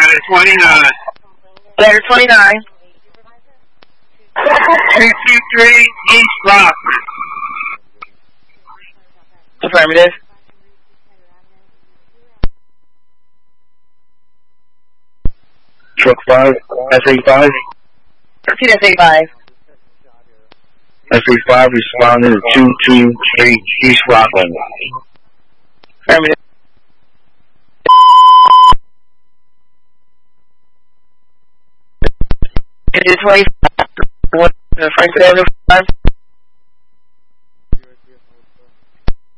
Ladder 29. Ladder 29. 223 East Rockford. Affirmative. Truck 5, SA5. Repeat SA5. SA5 responding to 223 East Rockland. Affirmative. Engine 25. Frank Avenue.